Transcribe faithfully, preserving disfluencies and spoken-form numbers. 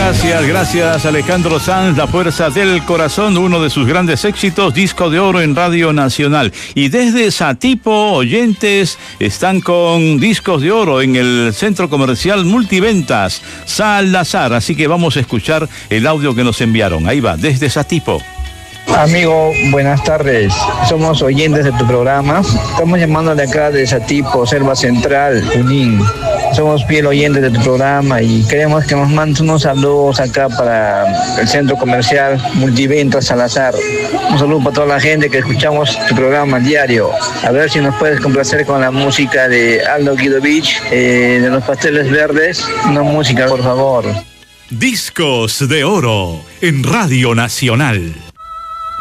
Gracias, gracias Alejandro Sanz, La Fuerza del Corazón, uno de sus grandes éxitos, disco de oro en Radio Nacional. Y desde Satipo, oyentes están con discos de oro en el Centro Comercial Multiventas Salazar, así que vamos a escuchar el audio que nos enviaron. Ahí va, desde Satipo. Amigo, buenas tardes. Somos oyentes de tu programa. Estamos llamando de acá de Satipo, Selva Central, Junín. Somos fiel oyentes de tu programa y queremos que nos mandes unos saludos acá para el Centro Comercial Multiventas Salazar. Un saludo para toda la gente que escuchamos tu programa diario. A ver si nos puedes complacer con la música de Aldo Guidovich, eh, de los Pasteles Verdes. Una música, por favor. Discos de oro en Radio Nacional.